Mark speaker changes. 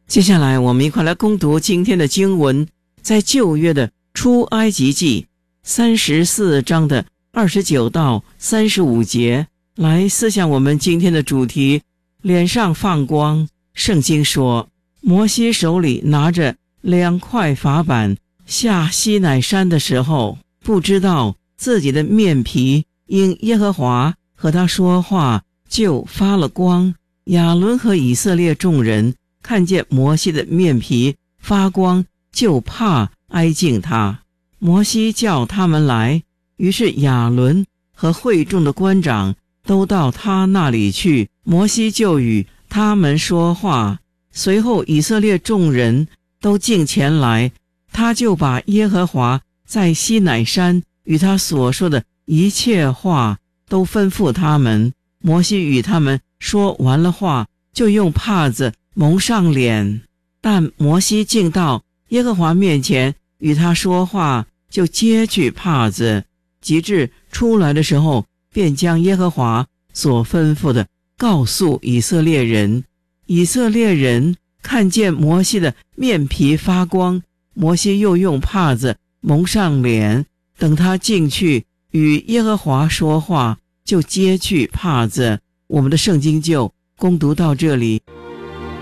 Speaker 1: 接下来我们一块来攻读今天的经文，在旧约的出埃及记34章的29到35节，来思想我们今天的主题，脸上放光。圣经说，摩西手里拿着2块法板下西乃山的时候，不知道自己的面皮因耶和华和他说话就发了光。亚伦和以色列众人看见摩西的面皮发光，就怕挨近他。摩西叫他们来，于是亚伦和会众的官长都到他那里去，摩西就与他们说话。随后以色列众人都进前来，他就把耶和华在西乃山与他所说的一切话都吩咐他们。摩西与他们说完了话，就用帕子蒙上脸。但摩西进到耶和华面前与他说话，就揭去帕子，及至出来的时候，便将耶和华所吩咐的告诉以色列人。以色列人看见摩西的面皮发光，摩西又用帕子蒙上脸，等他进去与耶和华说话，就揭去帕子。我们的圣经就攻读到这里。